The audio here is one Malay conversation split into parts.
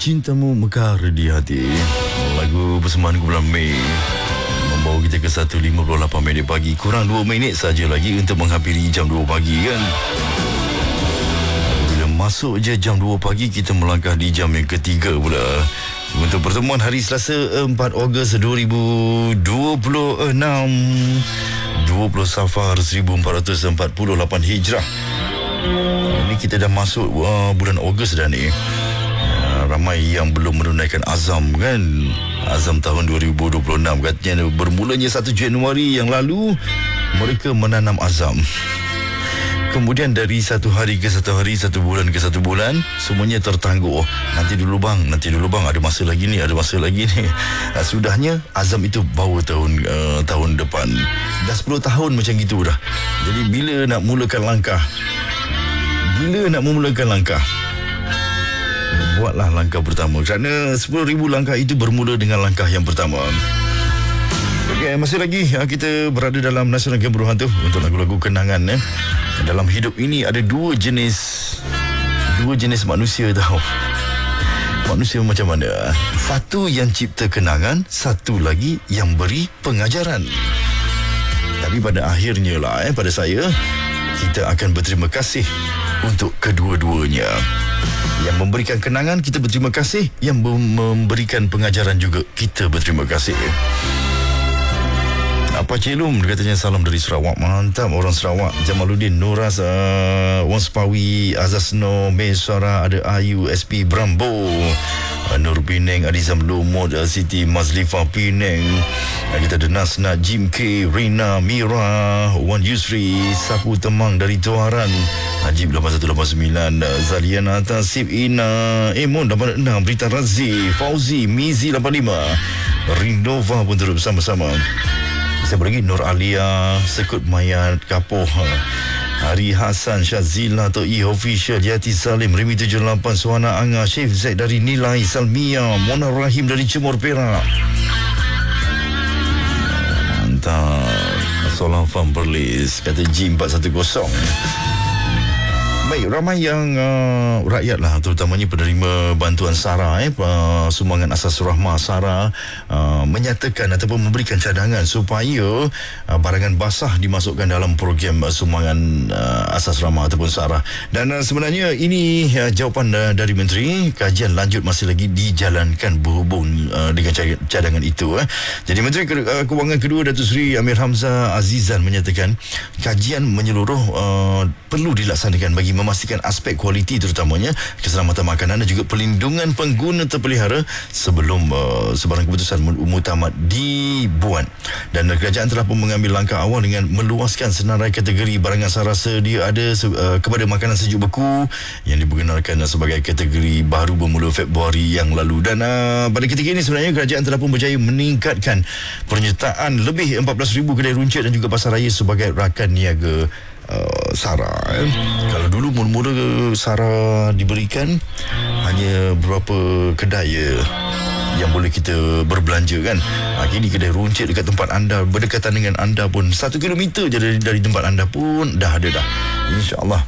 Cintamu mekar di hati. Lagu persembahan bulan Mei membawa kita ke 1.58 minit pagi. Kurang 2 minit saja lagi untuk menghampiri jam 2 pagi kan. Bila masuk je jam 2 pagi, kita melangkah di jam yang ketiga pula. Untuk pertemuan hari Selasa 4 Ogos 2026, 20 Safar 1448 Hijrah. Ini kita dah masuk bulan Ogos dah ni. Ramai yang belum menunaikan azam kan. Azam tahun 2026 katanya bermulanya 1 Januari yang lalu mereka menanam azam. Kemudian dari satu hari ke satu hari, satu bulan ke satu bulan, semuanya tertangguh. Nanti dulu bang, ada masa lagi ni, sudahnya azam itu bawa tahun depan. Dah 10 tahun macam gitu dah. Jadi bila nak mulakan langkah, buatlah langkah pertama. Kerana 10,000 langkah itu bermula dengan langkah yang pertama. Okey, masih lagi kita berada dalam Nasional Game Berhantu untuk lagu-lagu kenangan. Dalam hidup ini ada dua jenis manusia tau. Manusia macam mana? Satu yang cipta kenangan, satu lagi yang beri pengajaran. Tapi pada akhirnya lah, pada saya, kita akan berterima kasih untuk kedua-duanya. Yang memberikan kenangan, kita berterima kasih. Yang memberikan pengajaran juga, kita berterima kasih. Apa Celum, katanya salam dari Sarawak. Mantap orang Sarawak. Jamaluddin, Nuras, Wan Sepawi, Azasno, Mesara, ada Ayu, SP Brambo, Nur Penang, Adizam Lumut, Siti Mazlifa Penang. Kita ada Nasna, Jim K, Rina, Mira, Wan Yusri, Sapu Temang dari Tuaran, Najib 8189, Zaliana Tasib, Ina, Emon 86, Berita Razi, Fauzi, Mizi 85, Rindova pun turut bersama-sama. Siapa lagi? Nur Alia, Sekut Mayat, Kapoh, Hari Hassan, Syazila, To'i Official, Yati Salim, Rimi 78, Suhana Anga, Syif Zaid dari Nilai, Salmia, Mona Rahim dari Cemur Perak. Mantap. Solang Fam Perlis, kata Jim 410. Baik, ramai yang rakyat lah, terutamanya penerima bantuan SARA, sumbangan asas rahmah SARA, menyatakan ataupun memberikan cadangan supaya barangan basah dimasukkan dalam program sumbangan asas rahmah ataupun SARA. Dan sebenarnya ini jawapan dari Menteri. Kajian lanjut masih lagi dijalankan berhubung dengan cadangan itu. Jadi Menteri Kewangan kedua Datuk Seri Amir Hamzah Azizan menyatakan kajian menyeluruh perlu dilaksanakan bagi memastikan aspek kualiti, terutamanya keselamatan makanan dan juga pelindungan pengguna terpelihara sebelum sebarang keputusan muktamad dibuat. Dan kerajaan telah pun mengambil langkah awal dengan meluaskan senarai kategori barangan SARA sedia ada kepada makanan sejuk beku yang diperkenalkan sebagai kategori baru bermula Februari yang lalu. Dan pada ketika ini sebenarnya kerajaan telah pun berjaya meningkatkan penyertaan lebih 14,000 kedai runcit dan juga pasar raya sebagai rakan niaga SARA. Kalau dulu mula-mula SARA diberikan hanya beberapa kedai yang boleh kita berbelanja kan. Kini kedai runcit dekat tempat anda, berdekatan dengan anda pun 1 kilometer je dari tempat anda pun dah ada dah, InsyaAllah.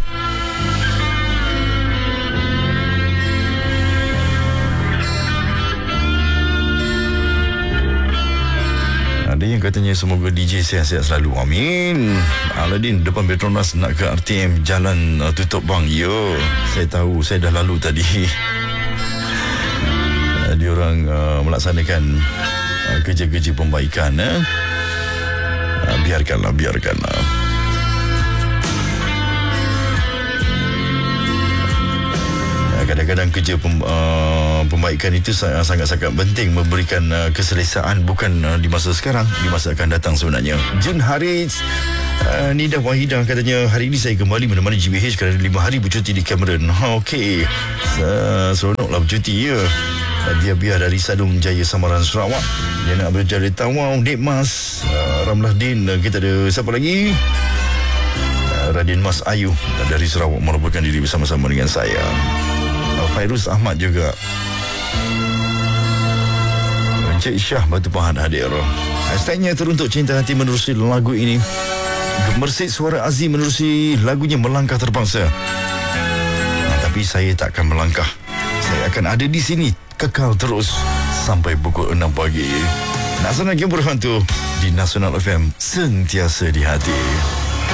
Ada yang katanya semoga DJ sihat-sihat selalu. Amin. Aladin, depan Petronas nak ke RTM, jalan tutup bang. Yo, saya tahu, saya dah lalu tadi. Diorang melaksanakan kerja-kerja pembaikan. Biarkanlah. Kadang-kadang kerja pembaikan itu sangat-sangat penting, memberikan keselesaan bukan di masa sekarang, di masa akan datang sebenarnya. Jun Haris, Nida Wahidah katanya hari ini saya kembali menemani GBH kerana 5 hari bercuti di Cameron. Okey, seronoklah bercuti ya. Dia biar dari Sadung Jaya Samaran Sarawak. Dia nak berjaya Tawau, Nikmas, Ramlah Din. Kita ada siapa lagi? Radin Mas Ayu dari Sarawak merupakan diri bersama-sama dengan saya. Fairuz Ahmad juga. Encik Syah Batu Pahat hadir. Hashtagnya teruntuk cinta hati menerusi lagu ini. Gemersit suara Azim menerusi lagunya Melangkah Terpaksa. Tapi saya tak akan melangkah. Saya akan akan ada di sini kekal terus sampai pukul 6 pagi. Nasional Game Berhantu di Nasional FM, sentiasa di hati.